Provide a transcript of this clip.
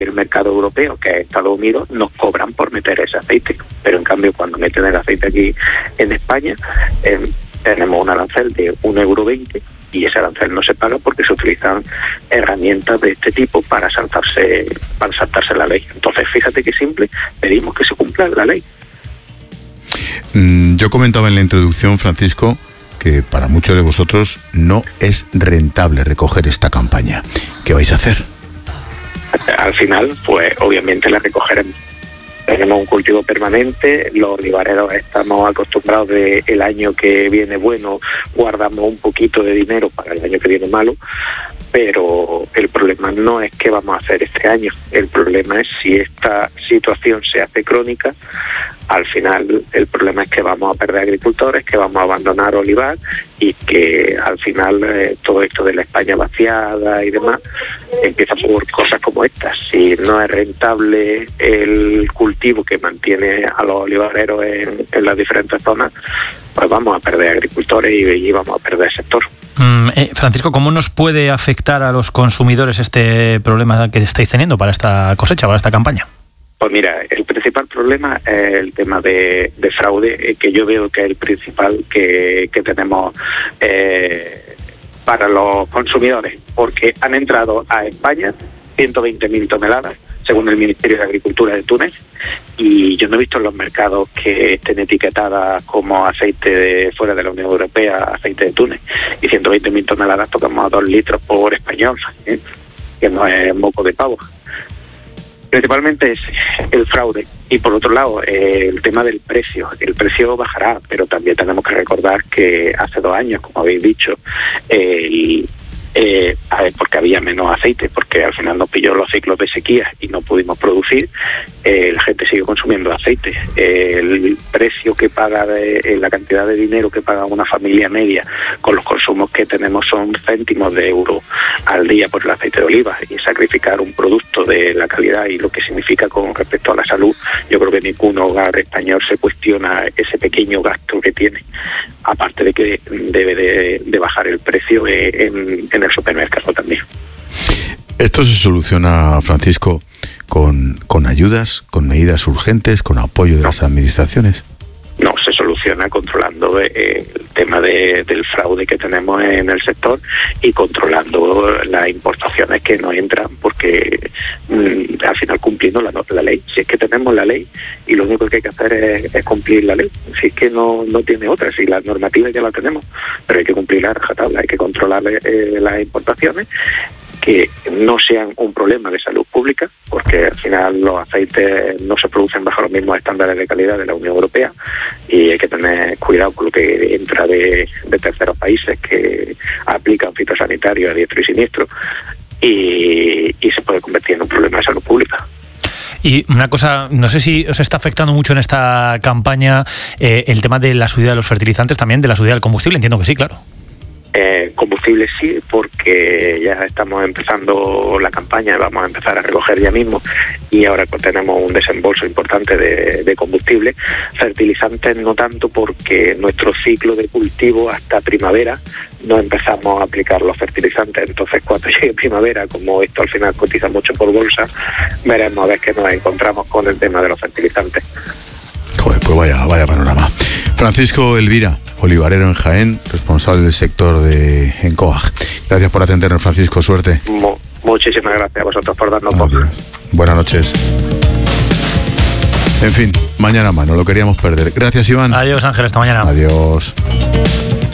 el mercado europeo, que es Estados Unidos, nos cobran por meter ese aceite. Pero en cambio, cuando meten el aceite aquí en España, tenemos un arancel de 1,20 € y ese arancel no se paga porque se utilizan herramientas de este tipo para saltarse la ley. Entonces, fíjate qué simple, pedimos que se cumpla la ley. Yo comentaba en la introducción, Francisco, que para muchos de vosotros no es rentable recoger esta campaña. ¿Qué vais a hacer? Al final, pues obviamente la recogeremos. Tenemos un cultivo permanente, los olivareros estamos acostumbrados de el año que viene bueno, guardamos un poquito de dinero para el año que viene malo, pero el problema no es qué vamos a hacer este año, el problema es si esta situación se hace crónica. Al final el problema es que vamos a perder agricultores, que vamos a abandonar olivar y que al final todo esto de la España vaciada y demás empieza por cosas como estas. Si no es rentable el cultivo que mantiene a los olivareros en las diferentes zonas, pues vamos a perder agricultores y vamos a perder sector. Francisco, ¿cómo nos puede afectar a los consumidores este problema que estáis teniendo para esta cosecha, para esta campaña? Pues mira, el principal problema es el tema de fraude, que yo veo que es el principal que tenemos para los consumidores, porque han entrado a España 120.000 toneladas, según el Ministerio de Agricultura de Túnez, y yo no he visto en los mercados que estén etiquetadas como aceite de fuera de la Unión Europea, aceite de Túnez, y 120.000 toneladas tocamos a 2 litros por español, que no es moco de pavo. Principalmente es el fraude y por otro lado el tema del precio. El precio bajará, pero también tenemos que recordar que hace 2 años, como habéis dicho, porque había menos aceite, porque al final nos pilló los ciclos de sequía y no pudimos producir, la gente sigue consumiendo aceite. El precio que paga, la cantidad de dinero que paga una familia media con los consumos que tenemos son céntimos de euro al día por el aceite de oliva, y sacrificar un producto de la calidad y lo que significa con respecto a la salud, yo creo que ningún hogar español se cuestiona ese pequeño gasto que tiene, aparte de que debe de bajar el precio en el supermercado también. Esto se soluciona, Francisco, con ayudas, con medidas urgentes, con apoyo de las administraciones. No, se soluciona controlando el tema del fraude que tenemos en el sector y controlando las importaciones que no entran, porque al final cumpliendo la ley. Si es que tenemos la ley y lo único que hay que hacer es cumplir la ley, si es que no tiene otra, si la normativa ya la tenemos, pero hay que cumplirla a rajatabla, hay que controlar las importaciones, que no sean un problema de salud pública, porque al final los aceites no se producen bajo los mismos estándares de calidad de la Unión Europea y hay que tener cuidado con lo que entra de terceros países que aplican fitosanitarios a diestro y siniestro y se puede convertir en un problema de salud pública. Y una cosa, no sé si os está afectando mucho en esta campaña el tema de la subida de los fertilizantes, también de la subida del combustible, entiendo que sí, claro. Combustible sí, porque ya estamos empezando la campaña, vamos a empezar a recoger ya mismo y ahora tenemos un desembolso importante de combustible. Fertilizantes no tanto, porque nuestro ciclo de cultivo hasta primavera no empezamos a aplicar los fertilizantes, entonces cuando llegue primavera, como esto al final cotiza mucho por bolsa, veremos a ver qué nos encontramos con el tema de los fertilizantes. Joder, pues vaya panorama. Francisco Elvira, olivarero en Jaén, responsable del sector de ENCOAG. Gracias por atendernos, Francisco, suerte. Muchísimas gracias a vosotros por darnos voz. Buenas noches. En fin, mañana más, no lo queríamos perder. Gracias, Iván. Adiós, Ángel, hasta mañana. Adiós.